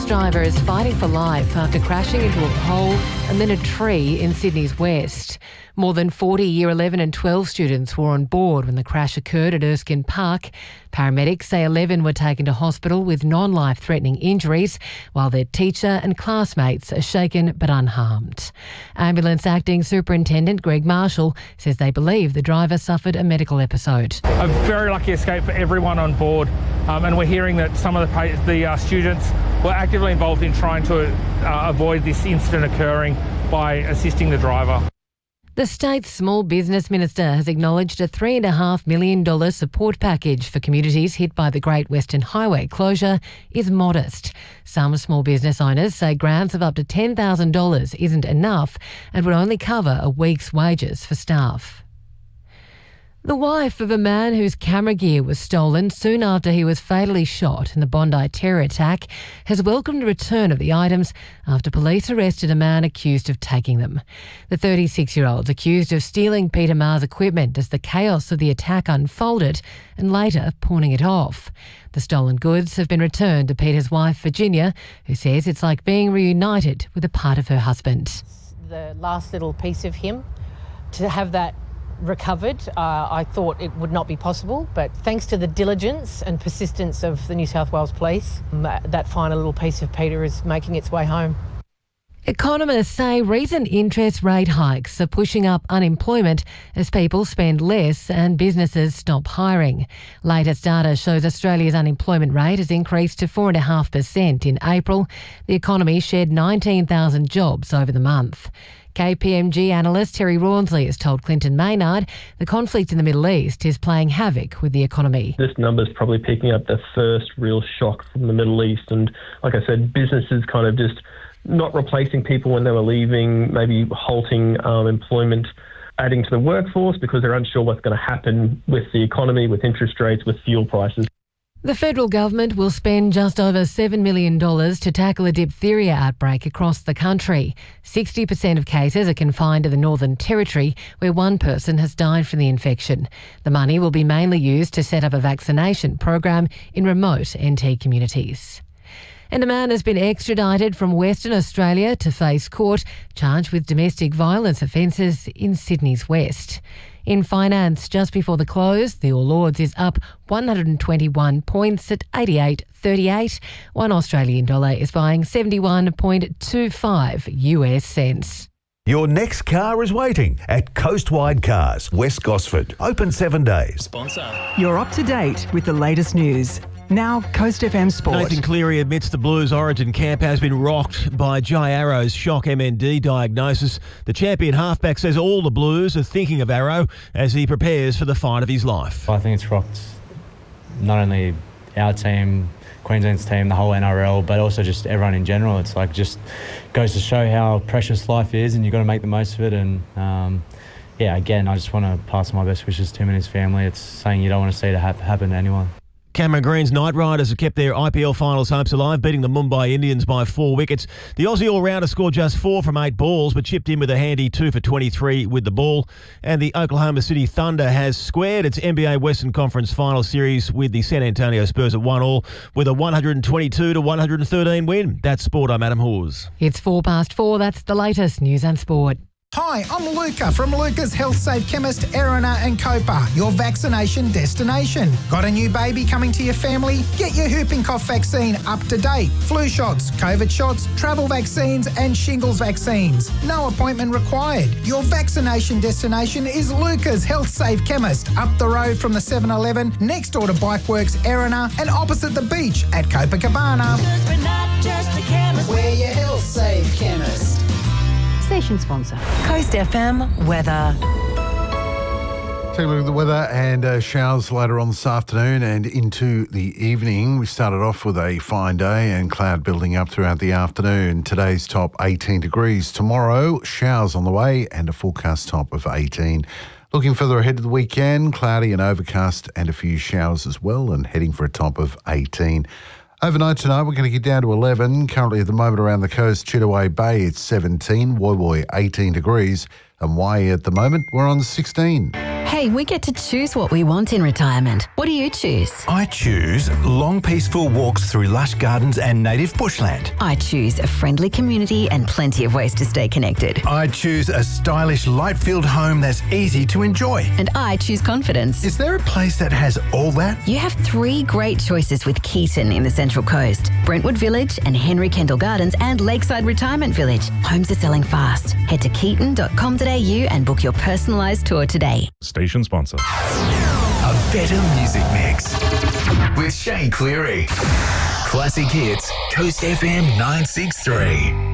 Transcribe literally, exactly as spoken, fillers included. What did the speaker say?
bus driver is fighting for life after crashing into a pole and then a tree in Sydney's west. More than forty Year eleven and twelve students were on board when the crash occurred at Erskine Park. Paramedics say eleven were taken to hospital with non-life-threatening injuries, while their teacher and classmates are shaken but unharmed. Ambulance Acting Superintendent Greg Marshall says they believe the driver suffered a medical episode. A very lucky escape for everyone on board, um, and we're hearing that some of the, the uh, students were actively involved in trying to uh, avoid this incident occurring by assisting the driver. The state's small business minister has acknowledged a three point five million dollars support package for communities hit by the Great Western Highway closure is modest. Some small business owners say grants of up to ten thousand dollars isn't enough and would only cover a week's wages for staff. The wife of a man whose camera gear was stolen soon after he was fatally shot in the Bondi terror attack has welcomed the return of the items after police arrested a man accused of taking them. The thirty-six-year-old's accused of stealing Peter Maher's equipment as the chaos of the attack unfolded and later pawning it off. The stolen goods have been returned to Peter's wife, Virginia, who says it's like being reunited with a part of her husband. The last little piece of him, to have that recovered, uh, I thought it would not be possible, but thanks to the diligence and persistence of the New South Wales Police, that final little piece of Peter is making its way home. Economists say recent interest rate hikes are pushing up unemployment as people spend less and businesses stop hiring. Latest data shows Australia's unemployment rate has increased to four point five percent in April. The economy shed nineteen thousand jobs over the month. K P M G analyst Terry Rawnsley has told Clinton Maynard the conflict in the Middle East is playing havoc with the economy. This number's probably picking up the first real shock from the Middle East, and like I said, businesses kind of just not replacing people when they were leaving, maybe halting um, employment, adding to the workforce because they're unsure what's going to happen with the economy, with interest rates, with fuel prices. The federal government will spend just over seven million dollars to tackle a diphtheria outbreak across the country. sixty percent of cases are confined to the Northern Territory, where one person has died from the infection. The money will be mainly used to set up a vaccination program in remote N T communities. And a man has been extradited from Western Australia to face court, charged with domestic violence offences in Sydney's west. In finance, just before the close, the All Ords is up one hundred twenty-one points at eighty-eight thirty-eight. One Australian dollar is buying seventy-one point two five U S cents. Your next car is waiting at Coastwide Cars, West Gosford. Open seven days. Sponsor. You're up to date with the latest news. Now, Coast F M Sport. Nathan Cleary admits the Blues Origin camp has been rocked by Jai Arrow's shock M N D diagnosis. The champion halfback says all the Blues are thinking of Arrow as he prepares for the fight of his life. I think it's rocked not only our team, Queensland's team, the whole N R L, but also just everyone in general. It's like just goes to show how precious life is, and you've got to make the most of it. And um, yeah, again, I just want to pass my best wishes to him and his family. It's something you don't want to see to ha- happen to anyone. Cameron Green's Knight Riders have kept their I P L finals hopes alive, beating the Mumbai Indians by four wickets. The Aussie all-rounder scored just four from eight balls, but chipped in with a handy two for twenty-three with the ball. And the Oklahoma City Thunder has squared its N B A Western Conference Final Series with the San Antonio Spurs at one all with a one hundred twenty-two to one hundred thirteen win. That's sport. I'm Adam Hawes. It's four past four. That's the latest news and sport. Hi, I'm Luca from Luca's Health Safe Chemist, Erina and Copa, your vaccination destination. Got a new baby coming to your family? Get your whooping cough vaccine up to date. Flu shots, COVID shots, travel vaccines and shingles vaccines. No appointment required. Your vaccination destination is Luca's Health Safe Chemist, up the road from the seven eleven, next door to Bikeworks Erina and opposite the beach at Copacabana. We're not just a chemist. We're your Health Safe Chemist. Station sponsor. Coast F M weather. Take a look at the weather and uh, showers later on this afternoon and into the evening. We started off with a fine day and cloud building up throughout the afternoon. Today's top eighteen degrees. Tomorrow, showers on the way and a forecast top of eighteen. Looking further ahead to the weekend, cloudy and overcast and a few showers as well, and heading for a top of eighteen. Overnight tonight, we're going to get down to eleven. Currently at the moment around the coast, Chittaway Bay, it's seventeen. Woy Woy, eighteen degrees. And Waihi at the moment, we're on sixteen. Hey, we get to choose what we want in retirement. What do you choose? I choose long, peaceful walks through lush gardens and native bushland. I choose a friendly community and plenty of ways to stay connected. I choose a stylish, light-filled home that's easy to enjoy. And I choose confidence. Is there a place that has all that? You have three great choices with Keaton in the Central Coast. Brentwood Village and Henry Kendall Gardens and Lakeside Retirement Village. Homes are selling fast. Head to keaton dot com dot a u and book your personalised tour today. Station sponsor. A better music mix with Shane Cleary. Classic hits, Coast F M nine six three.